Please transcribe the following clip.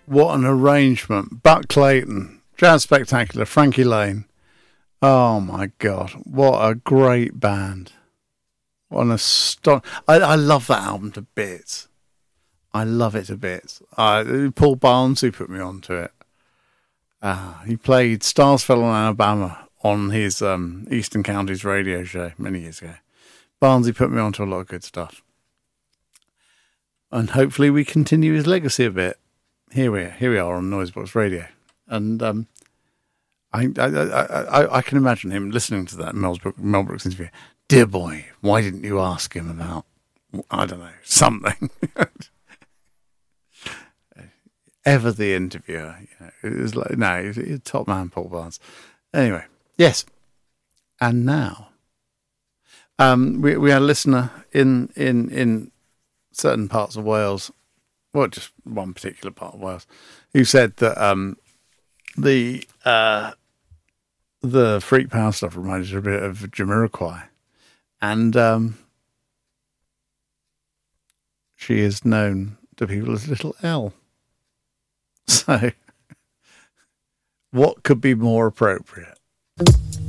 what an arrangement. Buck Clayton, Jazz Spectacular, Frankie Lane. Oh my God, what a great band. What an I love that album to bits. I love it to bits. Paul Barnes, who put me onto it. He played Stars Fell on Alabama on his Eastern Counties radio show many years ago. Barnesy put me onto a lot of good stuff. And hopefully we continue his legacy a bit. Here we are on Noisebox Radio. And I can imagine him listening to that Mel Brooks interview. Dear boy, why didn't you ask him about, I don't know, something? Ever the interviewer. It was like, no, he's a top man, Paul Barnes. Anyway, yes. And now, we had a listener in certain parts of Wales, well, just one particular part of Wales, who said that the Freak Power stuff reminded her a bit of Jamiroquai. And she is known to people as Little L. So, what could be more appropriate?